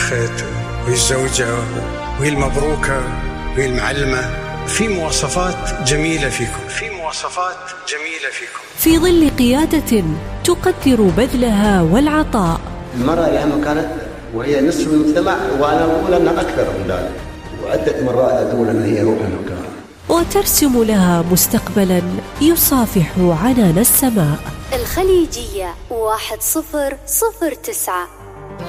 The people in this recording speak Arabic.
الأخت وهي الزوجة وهي المبروكة وهي المعلمة. في مواصفات جميلة فيكم. في ظل قيادة تقدر بذلها والعطاء. المرأة لأنه كانت وهي نصف المجتمع، وأنا أقول أنها أكثر من ذلك، وعدة مرات أقول أنها هي روح المكان، وترسم لها مستقبلا يصافح عنان السماء. الخليجية 1009.